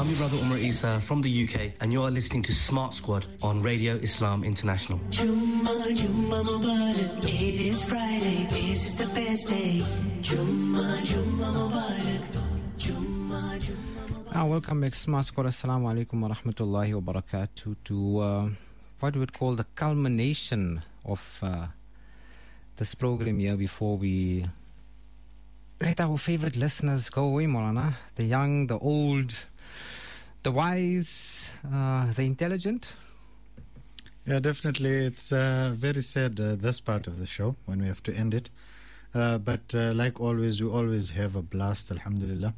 I'm your brother Umar Isa from the UK, and you are listening to Smart Squad on Radio Islam International. Jumma Mubarak, it is Friday, this is the best day. Jumma Mubarak, Jumma Mubarak. Welcome back, Smart Squad. Assalamu alaikum wa rahmatullahi wa barakatuh, to what we would call the culmination of this program here before we let our favorite listeners go away, Maulana. The young, the old, the wise, the intelligent. Yeah, definitely. It's very sad, this part of the show, when we have to end it. But like always, we always have a blast, alhamdulillah.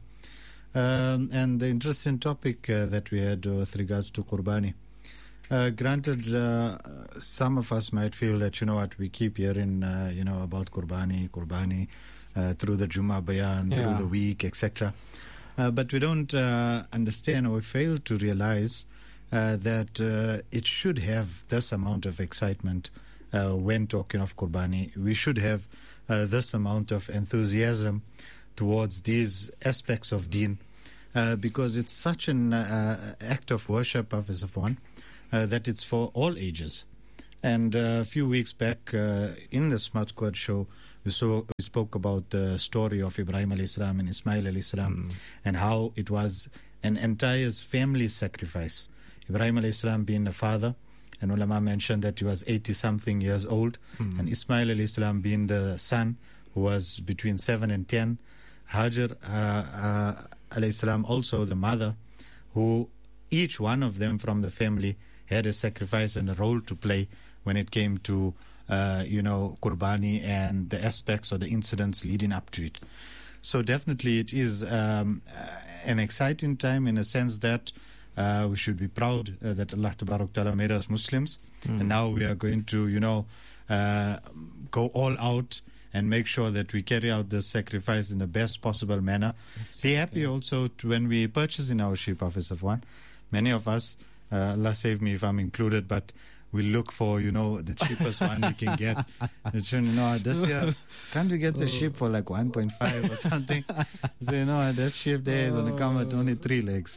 And the interesting topic that we had with regards to Qurbani. Granted, some of us might feel that, you know what, we keep hearing, about Qurbani, through the Jummah Bayan, through the week, etc. But we don't understand, or we fail to realize that it should have this amount of excitement when talking of Qurbani. We should have this amount of enthusiasm towards these aspects of deen, because it's such an act of worship, Hafiz Safwan, that it's for all ages. And a few weeks back in the Smart Squad show, we spoke about the story of Ibrahim alayhi salam and Ismail alayhi salam, and how it was an entire family sacrifice. Ibrahim alayhi salam being the father, and ulama mentioned that he was 80-something years old, and Ismail alayhi salam being the son, who was between 7 and 10. Hajar alayhi salam, also the mother, who each one of them from the family had a sacrifice and a role to play when it came to Qurbani and the aspects or the incidents leading up to it. So definitely it is an exciting time, in a sense that we should be proud that Allah Tabarak Ta'ala made us Muslims, and now we are going to go all out and make sure that we carry out this sacrifice in the best possible manner. Be happy also when we purchase in our sheep, Hafiz Safwan. Many of us, Allah save me if I'm included, but we look for, the cheapest one we can get. This year, can't we get a sheep for like 1.5 or something? Say, that sheep there is on the come with only 3 legs.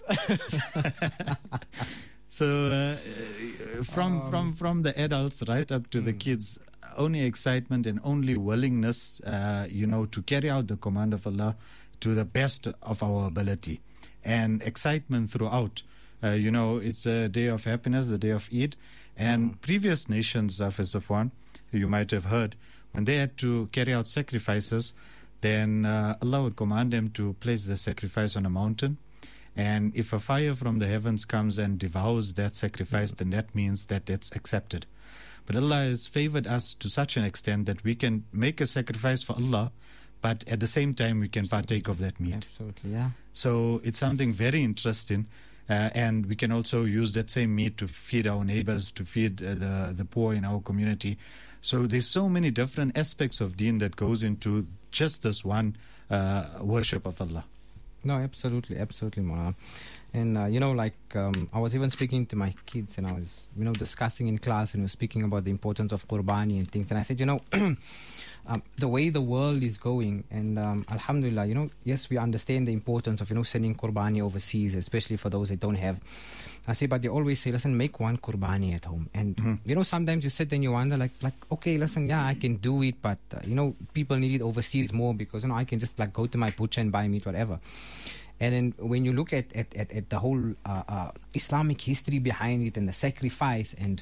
So, from the adults right up to the kids, only excitement and only willingness, to carry out the command of Allah to the best of our ability. And excitement throughout. It's a day of happiness, the day of Eid. And previous nations, Hafiz Safwan, you might have heard, when they had to carry out sacrifices, then Allah would command them to place the sacrifice on a mountain. And if a fire from the heavens comes and devours that sacrifice, then that means that it's accepted. But Allah has favored us to such an extent that we can make a sacrifice for Allah, but at the same time we can partake of that meat. Absolutely, yeah. So it's something very interesting. And we can also use that same meat to feed our neighbors, to feed the poor in our community. So there's so many different aspects of deen that goes into just this one worship of Allah. No, absolutely, Mawlana. And, I was even speaking to my kids, and I was, discussing in class, and we were speaking about the importance of Qurbani and things. And I said, the way the world is going, and alhamdulillah, yes, we understand the importance of, sending Qurbani overseas, especially for those that don't have. I say, but they always say, listen, make one Qurbani at home. And, sometimes you sit and you wonder, like, okay, listen, yeah, I can do it, but, people need it overseas more because, I can just, go to my butcher and buy meat, whatever. And then when you look at the whole Islamic history behind it and the sacrifice and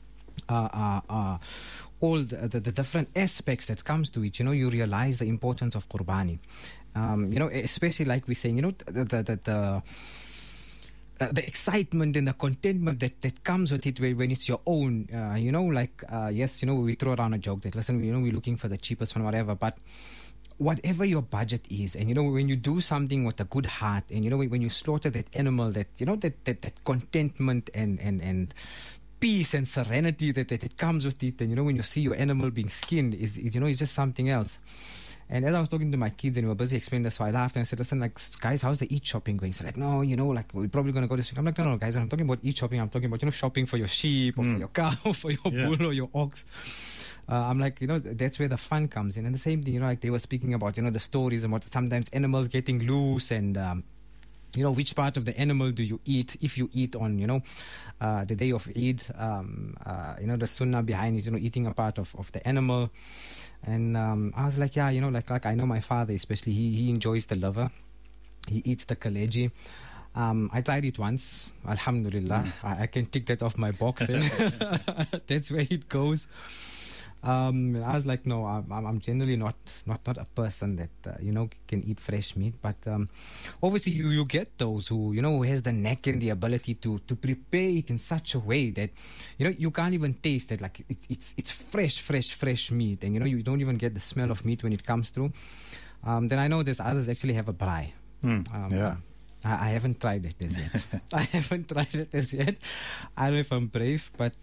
all the different aspects that comes to it, you realize the importance of Qurbani. Especially like we're saying, the excitement and the contentment that comes with it when it's your own. Yes, we throw around a joke that, listen, we're looking for the cheapest one, whatever, but whatever your budget is, and when you do something with a good heart, and when you slaughter that animal, that contentment and peace and serenity that comes with it, and when you see your animal being skinned, is it's just something else. And as I was talking to my kids and we were busy explaining this, so I laughed and I said, listen, guys, how's the Eid shopping going? So no, we're probably going to go this week. I'm like, no, guys, when I'm talking about Eid shopping, I'm talking about, shopping for your sheep or for your cow or for your bull or your ox. I'm like, that's where the fun comes in. And the same thing, like they were speaking about, the stories about sometimes animals getting loose and which part of the animal do you eat if you eat on, the day of Eid, the sunnah behind it, eating a part of the animal. And I was like, I know my father especially, he enjoys the liver. He eats the kaleji. I tried it once. Alhamdulillah. I can tick that off my box. That's where it goes. I was like, no, I'm generally not a person that can eat fresh meat. But obviously, you get those who who has the knack and the ability to prepare it in such a way that you can't even taste it. Like it's fresh meat, and you don't even get the smell of meat when it comes through. Then I know there's others actually have a braai. Yeah. I haven't tried it as yet. I don't know if I'm brave, but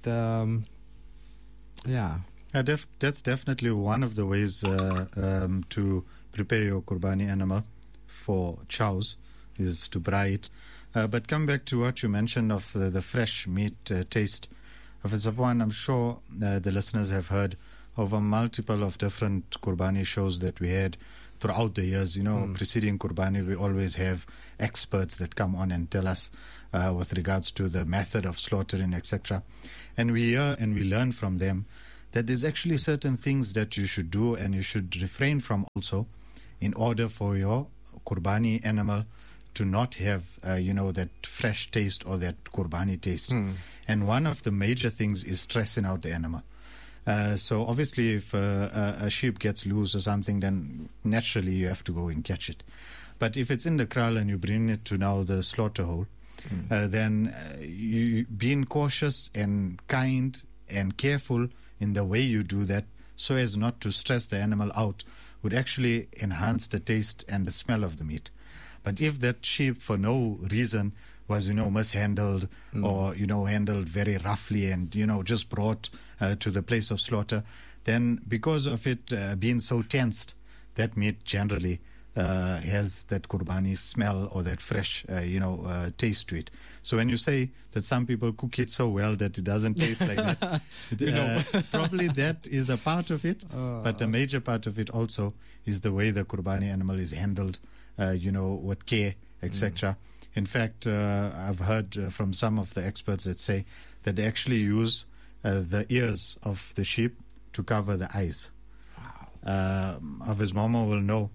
yeah. That's definitely one of the ways to prepare your Qurbani animal for chows, is to braai it. But come back to what you mentioned of the fresh meat taste. Of Safwan, I'm sure the listeners have heard of a multiple of different Qurbani shows that we had throughout the years. Preceding Qurbani, we always have experts that come on and tell us with regards to the method of slaughtering, etc. And we hear and we learn from them that there's actually certain things that you should do and you should refrain from also in order for your Qurbani animal to not have, that fresh taste or that Qurbani taste. And one of the major things is stressing out the animal. So obviously if a sheep gets loose or something, then naturally you have to go and catch it. But if it's in the kraal and you bring it to now the slaughter hole, then you being cautious and kind and careful in the way you do that, so as not to stress the animal out, would actually enhance the taste and the smell of the meat. But if that sheep for no reason was mishandled or handled very roughly and just brought to the place of slaughter, then because of it being so tensed, that meat generally has that Qurbani smell or that fresh taste to it. So when you say that some people cook it so well that it doesn't taste like that, probably that is a part of it, but a major part of it also is the way the Qurbani animal is handled, with care, etc. In fact, I've heard from some of the experts that say that they actually use the ears of the sheep to cover the eyes. Wow. Of his mama will know,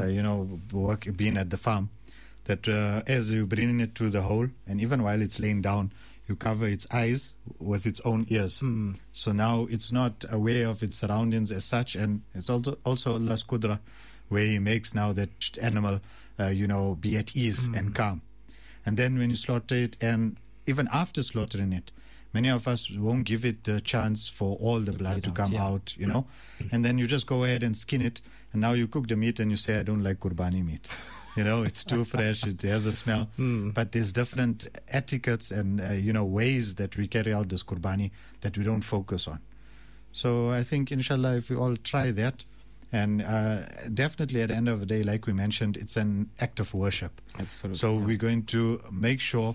being at the farm, that as you bring it to the hole, and even while it's laying down, you cover its eyes with its own ears. So now it's not aware of its surroundings as such, and it's also Allah's qudra, where He makes now that animal, be at ease and calm. And then when you slaughter it, and even after slaughtering it, many of us won't give it the chance for all the blood to come out, and then you just go ahead and skin it, and now you cook the meat and you say, I don't like Qurbani meat. It's too fresh, it has a smell. But there's different etiquettes and, ways that we carry out this Qurbani that we don't focus on. So I think, inshallah, if we all try that, and definitely at the end of the day, like we mentioned, it's an act of worship. Absolutely. So we're going to make sure,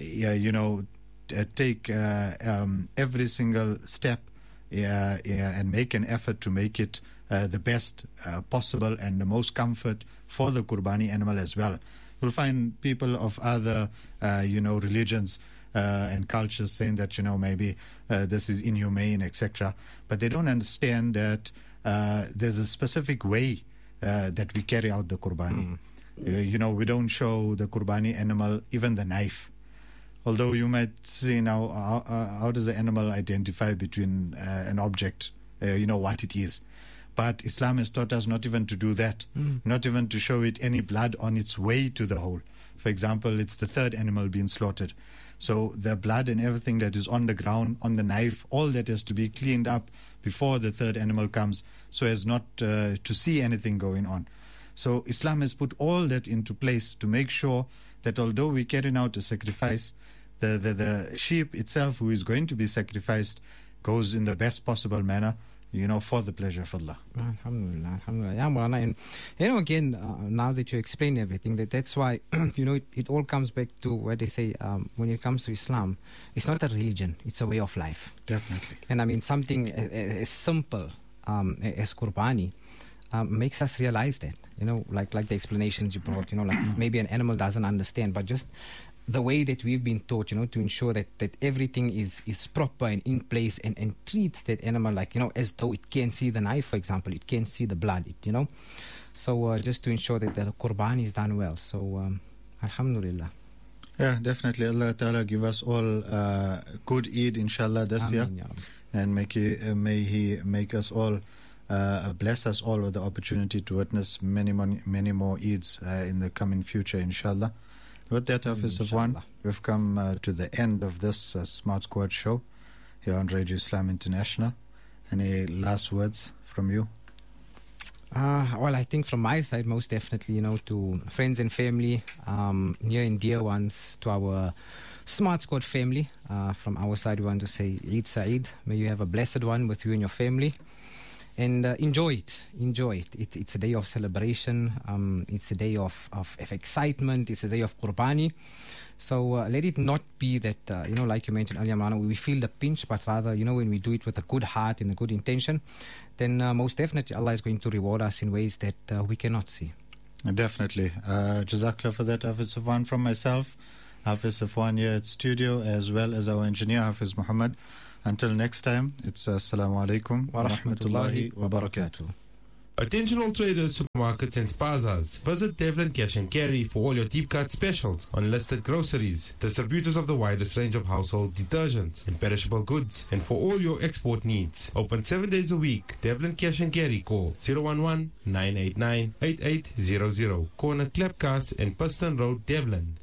take every single step and make an effort to make it the best possible and the most comfort for the Qurbani animal as well. You'll find people of other, religions and cultures saying that, maybe this is inhumane, etc. But they don't understand that there's a specific way that we carry out the Qurbani. We don't show the Qurbani animal even the knife. Although you might see now, how does the animal identify between an object, what it is. But Islam has taught us not even to do that, not even to show it any blood on its way to the hole. For example, it's the third animal being slaughtered. So the blood and everything that is on the ground, on the knife, all that has to be cleaned up before the third animal comes, so as not to see anything going on. So Islam has put all that into place to make sure that although we're carrying out a sacrifice, the sheep itself who is going to be sacrificed goes in the best possible manner, for the pleasure of Allah. Alhamdulillah, alhamdulillah. Yeah, Maulana. And, again, now that you explain everything, that's why, it all comes back to what they say, when it comes to Islam, it's not a religion, it's a way of life. Definitely. And something as simple as Qurbani, makes us realize that, like the explanations you brought, like maybe an animal doesn't understand, but just the way that we've been taught, to ensure that everything is proper and in place, and treat that animal like, as though it can see the knife, for example, it can see the blood, So just to ensure that the Qurban is done well. So, alhamdulillah. Yeah, definitely. Allah Ta'ala give us all good Eid, inshallah, this year. And may He make us all, bless us all with the opportunity to witness many more Eids in the coming future, inshallah. With that, Hafiz Safwan, we've come to the end of this Smart Squad show here on Radio Islam International. Any last words from you? Well, I think from my side, most definitely, to friends and family, near and dear ones, to our Smart Squad family. From our side, we want to say Eid Sa'id. May you have a blessed one with you and your family. And enjoy it. It's a day of celebration. It's a day of excitement. It's a day of Qurbani. So let it not be that, like you mentioned earlier, Mano, we feel the pinch, but rather, when we do it with a good heart and a good intention, then most definitely Allah is going to reward us in ways that we cannot see. Definitely. Jazakallah for that, Hafiz Safwan. From myself, Hafiz Safwan here at studio, as well as our engineer, Hafiz Muhammad. Until next time, it's Assalamu alaikum wa rahmatullahi wa barakatuh. Attention all traders, supermarkets and spazas. Visit Devlin Cash and Carry for all your deep cut specials on listed groceries, distributors of the widest range of household detergents and perishable goods, and for all your export needs. Open 7 days a week. Devlin Cash and Carry. Call 011-989-8800. Corner Klepkas and Piston Road, Devlin.